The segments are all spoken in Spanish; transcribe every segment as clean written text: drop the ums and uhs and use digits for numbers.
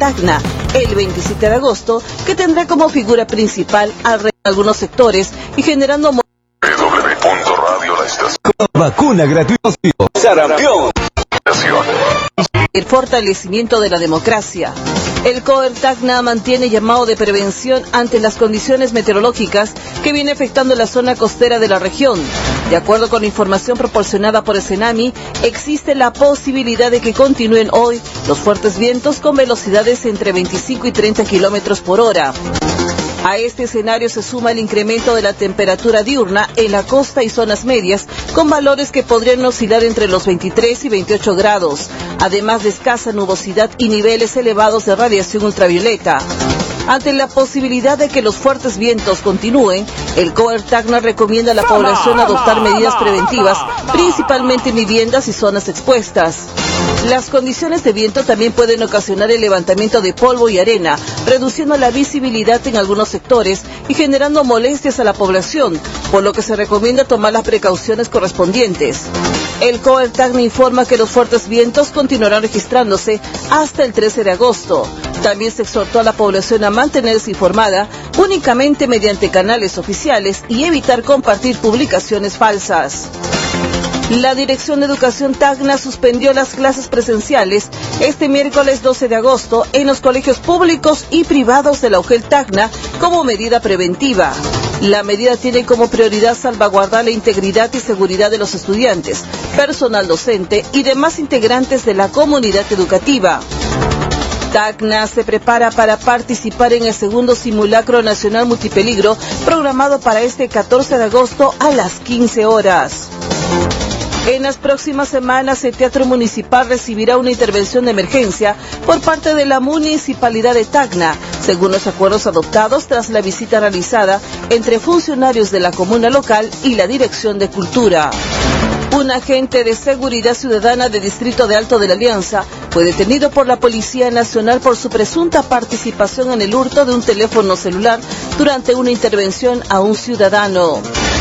Tacna el 27 de agosto, que tendrá como figura principal algunos sectores y generando www.radio la estación. Vacuna gratuita. Sarampión. El fortalecimiento de la democracia. El COER Tacna mantiene llamado de prevención ante las condiciones meteorológicas que viene afectando la zona costera de la región. De acuerdo con información proporcionada por el Senami, existe la posibilidad de que continúen hoy los fuertes vientos con velocidades entre 25 y 30 kilómetros por hora. A este escenario se suma el incremento de la temperatura diurna en la costa y zonas medias, con valores que podrían oscilar entre los 23 y 28 grados, además de escasa nubosidad y niveles elevados de radiación ultravioleta. Ante la posibilidad de que los fuertes vientos continúen, el COER Tacna recomienda a la población adoptar medidas preventivas, principalmente en viviendas y zonas expuestas. Las condiciones de viento también pueden ocasionar el levantamiento de polvo y arena, reduciendo la visibilidad en algunos sectores y generando molestias a la población, por lo que se recomienda tomar las precauciones correspondientes. El COER Tacna informa que los fuertes vientos continuarán registrándose hasta el 13 de agosto. También se exhortó a la población a mantenerse informada únicamente mediante canales oficiales y evitar compartir publicaciones falsas. La Dirección de Educación Tacna suspendió las clases presenciales este miércoles 12 de agosto en los colegios públicos y privados de la UGEL Tacna como medida preventiva. La medida tiene como prioridad salvaguardar la integridad y seguridad de los estudiantes, personal docente y demás integrantes de la comunidad educativa. Tacna se prepara para participar en el segundo simulacro nacional multipeligro programado para este 14 de agosto a las 15 horas. En las próximas semanas, el Teatro Municipal recibirá una intervención de emergencia por parte de la Municipalidad de Tacna, según los acuerdos adoptados tras la visita realizada entre funcionarios de la comuna local y la Dirección de Cultura. Un agente de seguridad ciudadana del distrito de Alto de la Alianza fue detenido por la Policía Nacional por su presunta participación en el hurto de un teléfono celular durante una intervención a un ciudadano.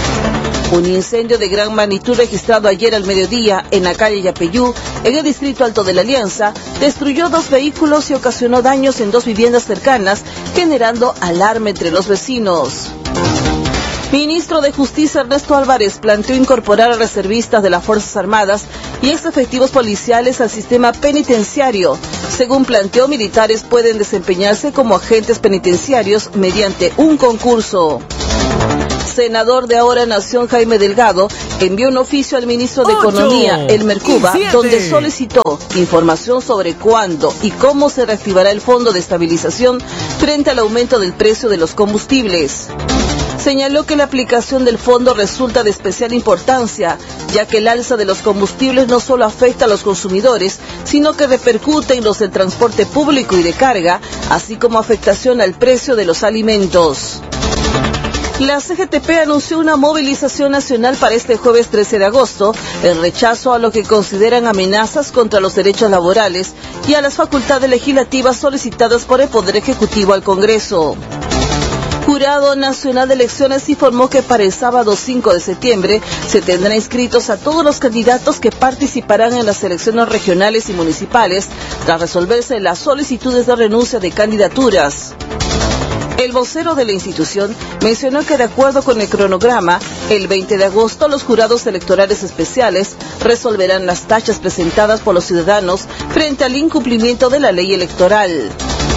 Un incendio de gran magnitud registrado ayer al mediodía en la calle Yapeyú, en el distrito Alto de la Alianza, destruyó 2 vehículos y ocasionó daños en 2 viviendas cercanas, generando alarma entre los vecinos. Ministro de Justicia Ernesto Álvarez planteó incorporar a reservistas de las Fuerzas Armadas y ex efectivos policiales al sistema penitenciario. Según planteó, militares pueden desempeñarse como agentes penitenciarios mediante un concurso. Senador de Ahora Nación Jaime Delgado envió un oficio al ministro de Economía, Elmer Cuba, donde solicitó información sobre cuándo y cómo se reactivará el Fondo de Estabilización frente al aumento del precio de los combustibles. Señaló que la aplicación del fondo resulta de especial importancia, ya que el alza de los combustibles no solo afecta a los consumidores, sino que repercute en los del transporte público y de carga, así como afectación al precio de los alimentos. La CGTP anunció una movilización nacional para este jueves 13 de agosto en rechazo a lo que consideran amenazas contra los derechos laborales y a las facultades legislativas solicitadas por el Poder Ejecutivo al Congreso. Jurado Nacional de Elecciones informó que para el sábado 5 de septiembre se tendrán inscritos a todos los candidatos que participarán en las elecciones regionales y municipales tras resolverse las solicitudes de renuncia de candidaturas. El vocero de la institución mencionó que de acuerdo con el cronograma, el 20 de agosto los jurados electorales especiales resolverán las tachas presentadas por los ciudadanos frente al incumplimiento de la ley electoral.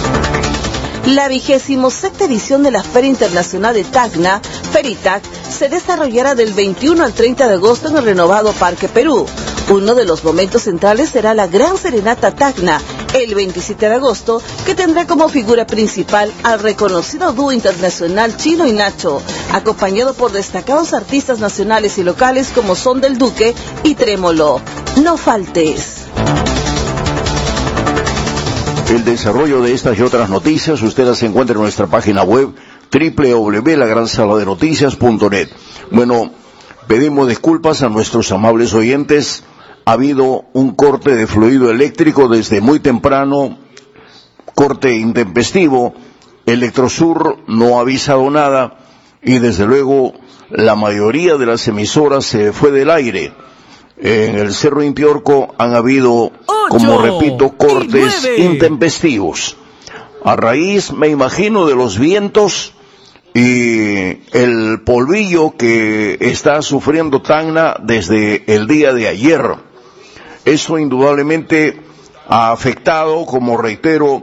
La 27ª edición de la Feria Internacional de Tacna, Feritac, se desarrollará del 21 al 30 de agosto en el renovado Parque Perú. Uno de los momentos centrales será la Gran Serenata Tacna, el 27 de agosto, que tendrá como figura principal al reconocido dúo internacional Chino y Nacho, acompañado por destacados artistas nacionales y locales como Son del Duque y Trémolo. No faltes. El desarrollo de estas y otras noticias usted las encuentra en nuestra página web www.lagransaladernoticias.net. Bueno, pedimos disculpas a nuestros amables oyentes. Ha habido un corte de fluido eléctrico desde muy temprano, corte intempestivo. Electrosur no ha avisado nada y desde luego la mayoría de las emisoras se fue del aire. En el Cerro Intiorco han habido, como repito, cortes intempestivos. a raíz, me imagino, de los vientos y el polvillo que está sufriendo Tacna desde el día de ayer. Eso indudablemente ha afectado, como reitero,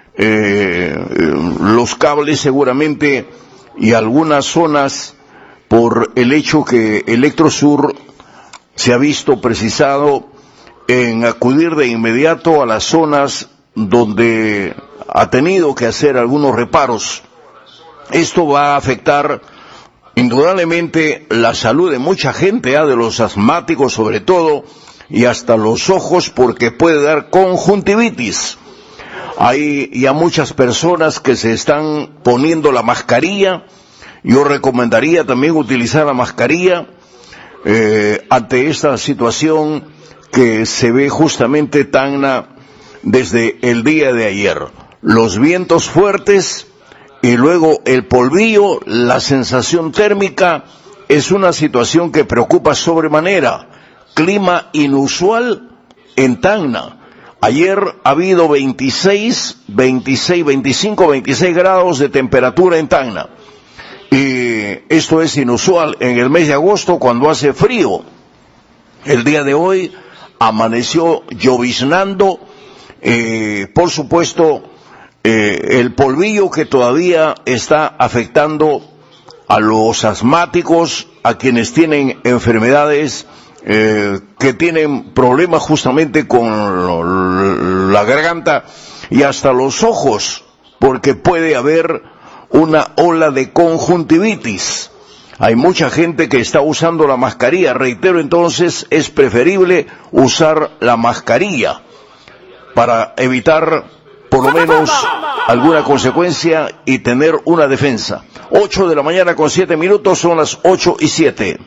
los cables seguramente y algunas zonas, por el hecho que Electrosur se ha visto precisado en acudir de inmediato a las zonas donde ha tenido que hacer algunos reparos. Esto va a afectar indudablemente la salud de mucha gente, de los asmáticos sobre todo, y hasta los ojos, porque puede dar conjuntivitis. Hay ya muchas personas que se están poniendo la mascarilla. Yo recomendaría también utilizar la mascarilla ante esta situación que se ve justamente Tacna desde el día de ayer. Los vientos fuertes y luego el polvillo, la sensación térmica, es una situación que preocupa sobremanera. Clima inusual en Tacna. Ayer ha habido 25, 26 grados de temperatura en Tacna. Y esto es inusual en el mes de agosto cuando hace frío. El día de hoy amaneció lloviznando, por supuesto, el polvillo que todavía está afectando a los asmáticos, a quienes tienen enfermedades, que tienen problemas justamente con la garganta y hasta los ojos, porque puede haber una ola de conjuntivitis. Hay mucha gente que está usando la mascarilla. Reitero, entonces, es preferible usar la mascarilla para evitar por lo menos alguna consecuencia y tener una defensa. 8 de la mañana con 7 minutos, son las 8:07.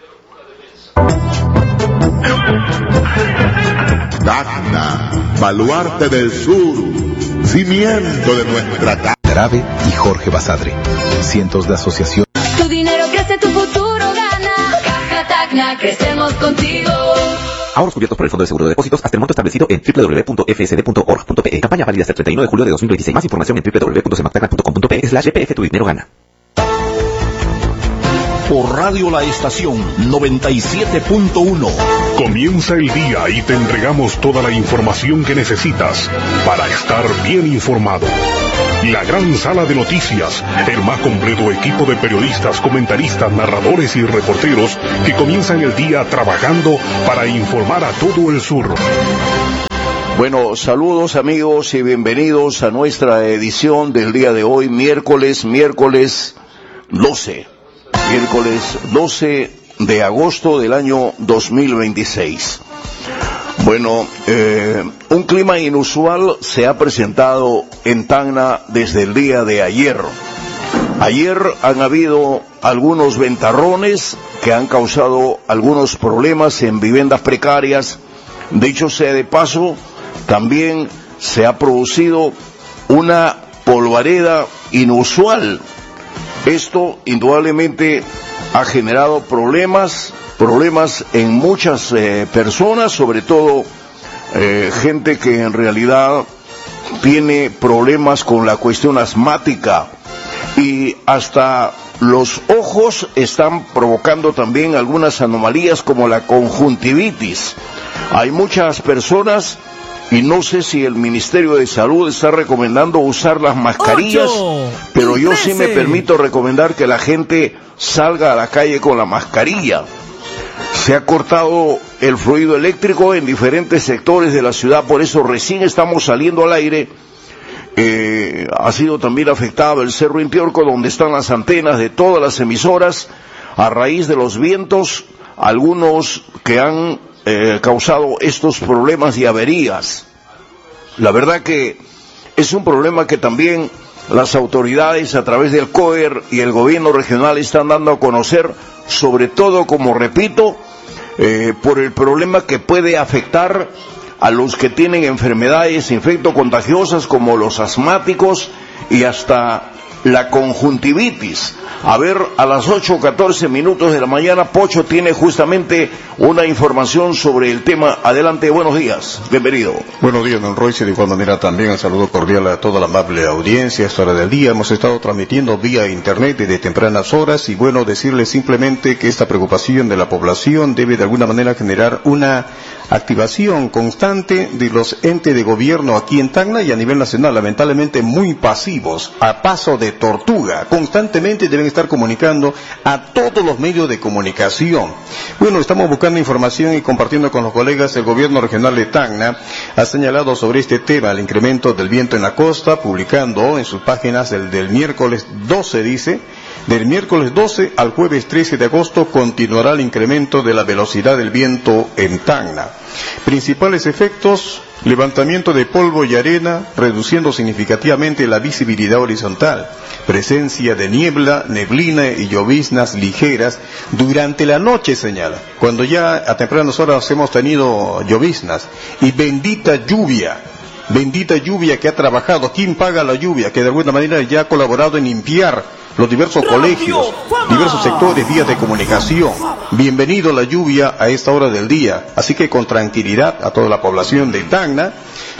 Tacna, baluarte del sur, cimiento de nuestra casa. Grave y Jorge Basadre. Cientos de asociaciones. Tu dinero crece, tu futuro gana. Caja Tacna, crecemos contigo. Ahorros cubiertos por el Fondo de Seguro de Depósitos hasta el monto establecido en www.fsd.org.pe. Campaña válida hasta el 31 de julio de 2026. Más información en www.semactacna.com.pe/gpf. Tu dinero gana. Por Radio La Estación 97.1. Comienza el día y te entregamos toda la información que necesitas para estar bien informado. La gran sala de noticias, el más completo equipo de periodistas, comentaristas, narradores y reporteros que comienzan el día trabajando para informar a todo el sur. Bueno, saludos amigos y bienvenidos a nuestra edición del día de hoy, miércoles 12 de agosto del año 2026. Bueno, un clima inusual se ha presentado en Tacna desde el día de ayer. Ayer han habido algunos ventarrones que han causado algunos problemas en viviendas precarias. Dicho sea de paso, también se ha producido una polvareda inusual. Esto indudablemente ha generado problemas en muchas personas, sobre todo gente que en realidad tiene problemas con la cuestión asmática, y hasta los ojos están provocando también algunas anomalías como la conjuntivitis. Hay muchas personas, y no sé si el Ministerio de Salud está recomendando usar las mascarillas, pero yo sí me permito recomendar que la gente salga a la calle con la mascarilla. Se ha cortado el fluido eléctrico en diferentes sectores de la ciudad, por eso recién estamos saliendo al aire. Ha sido también afectado el Cerro Intiorco, donde están las antenas de todas las emisoras, a raíz de los vientos, algunos que han causado estos problemas y averías. La verdad que es un problema que también las autoridades a través del COER y el gobierno regional están dando a conocer, sobre todo, como repito, por el problema que puede afectar a los que tienen enfermedades infectocontagiosas como los asmáticos y hasta la conjuntivitis. A ver, a las 8:14 de la mañana, Pocho tiene justamente una información sobre el tema. Adelante, buenos días, bienvenido. Buenos días, don Royce, de igual manera también un saludo cordial a toda la amable audiencia. A esta hora del día hemos estado transmitiendo vía internet desde tempranas horas, y bueno, decirles simplemente que esta preocupación de la población debe de alguna manera generar una activación constante de los entes de gobierno aquí en Tacna y a nivel nacional, lamentablemente muy pasivos, a paso de tortuga. Constantemente deben estar comunicando a todos los medios de comunicación. Bueno, estamos buscando información y compartiendo con los colegas. El gobierno regional de Tacna ha señalado sobre este tema el incremento del viento en la costa, publicando en sus páginas del miércoles 12, dice: del miércoles 12 al jueves 13 de agosto continuará el incremento de la velocidad del viento en Tacna. Principales efectos: levantamiento de polvo y arena, reduciendo significativamente la visibilidad horizontal, presencia de niebla, neblina y lloviznas ligeras durante la noche, señala, cuando ya a tempranas horas hemos tenido lloviznas, y bendita lluvia que ha trabajado. ¿Quién paga la lluvia? Que de alguna manera ya ha colaborado en limpiar los diversos colegios, diversos sectores, vías de comunicación. Bienvenido la lluvia a esta hora del día. Así que con tranquilidad a toda la población de Tacna,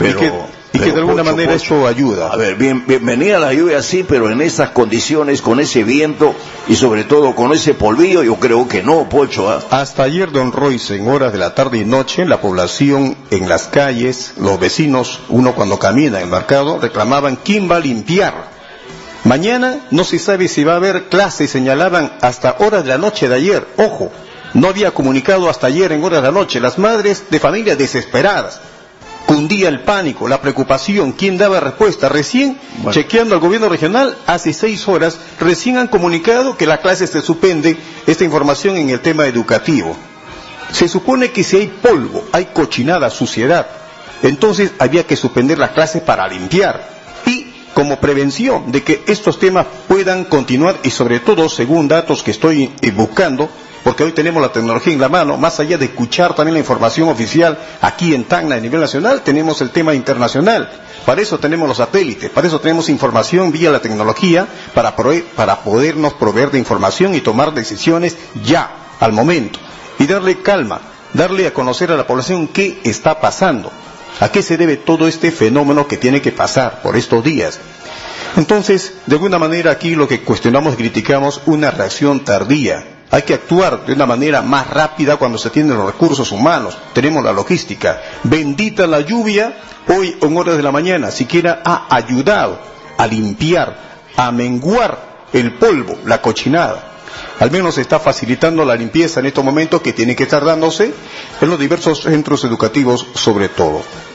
y que de alguna manera esto ayuda. A ver, bienvenida la lluvia, sí, pero en estas condiciones, con ese viento y sobre todo con ese polvillo, yo creo que no, Pocho. Hasta ayer, don Royce, en horas de la tarde y noche, la población en las calles, los vecinos, uno cuando camina en el mercado, reclamaban: ¿quién va a limpiar? Mañana no se sabe si va a haber clases, señalaban hasta horas de la noche de ayer. Ojo, no había comunicado hasta ayer en horas de la noche. Las madres de familia desesperadas. Cundía el pánico, la preocupación. ¿Quién daba respuesta? Recién, chequeando al gobierno regional, hace 6 horas, recién han comunicado que la clase se suspende. Esta información en el tema educativo. Se supone que si hay polvo, hay cochinada, suciedad, entonces había que suspender las clases para limpiar. Como prevención de que estos temas puedan continuar, y sobre todo, según datos que estoy buscando, porque hoy tenemos la tecnología en la mano, más allá de escuchar también la información oficial aquí en Tacna a nivel nacional, tenemos el tema internacional. Para eso tenemos los satélites, para eso tenemos información vía la tecnología, para podernos proveer de información y tomar decisiones ya, al momento, y darle calma, darle a conocer a la población qué está pasando. ¿A qué se debe todo este fenómeno que tiene que pasar por estos días? Entonces, de alguna manera aquí lo que cuestionamos y criticamos, una reacción tardía. Hay que actuar de una manera más rápida cuando se tienen los recursos humanos, tenemos la logística. Bendita la lluvia, hoy en horas de la mañana, siquiera ha ayudado a limpiar, a menguar el polvo, la cochinada. Al menos está facilitando la limpieza en estos momentos que tiene que estar dándose en los diversos centros educativos sobre todo.